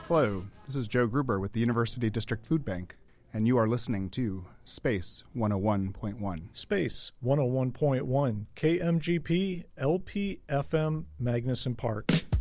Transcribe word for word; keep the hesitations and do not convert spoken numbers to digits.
Hello, this is Joe Gruber with the University District Food Bank, and you are listening to Space one oh one point one. Space one oh one point one, K M G P, L P F M, Magnuson Park.